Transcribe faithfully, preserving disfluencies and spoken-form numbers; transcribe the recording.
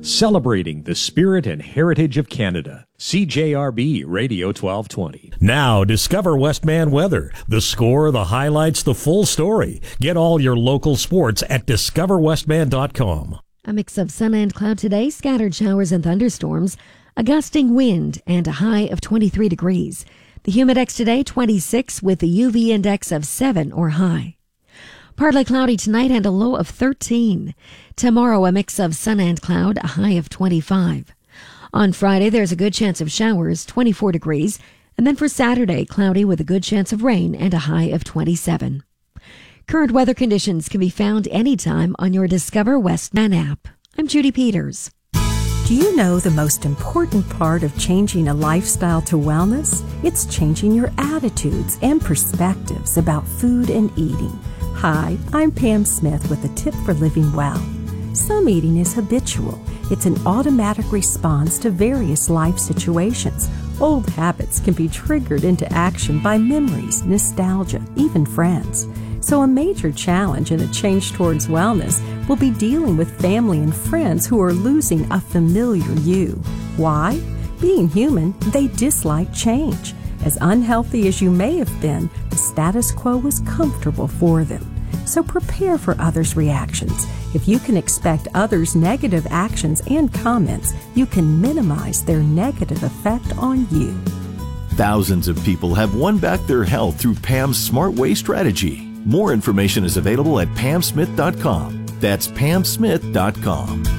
celebrating the spirit and heritage of Canada. C J R B Radio twelve twenty. Now, discover Westman weather. The score, the highlights, the full story. Get all your local sports at discover westman dot com. A mix of sun and cloud today, scattered showers and thunderstorms, a gusting wind, and a high of twenty-three degrees. The humidex today, twenty-six, with a U V index of seven or high. Partly cloudy tonight and a low of thirteen. Tomorrow, a mix of sun and cloud, a high of twenty-five. On Friday, there's a good chance of showers, twenty-four degrees. And then for Saturday, cloudy with a good chance of rain and a high of twenty-seven. Current weather conditions can be found anytime on your Discover Westman app. I'm Judy Peters. Do you know the most important part of changing a lifestyle to wellness? It's changing your attitudes and perspectives about food and eating. Hi, I'm Pam Smith with a tip for living well. Some eating is habitual. It's an automatic response to various life situations. Old habits can be triggered into action by memories, nostalgia, even friends. So a major challenge in a change towards wellness will be dealing with family and friends who are losing a familiar you. Why? Being human, they dislike change. As unhealthy as you may have been, the status quo was comfortable for them. So prepare for others' reactions. If you can expect others' negative actions and comments, you can minimize their negative effect on you. Thousands of people have won back their health through Pam's Smart Way strategy. More information is available at pam smith dot com. That's pam smith dot com.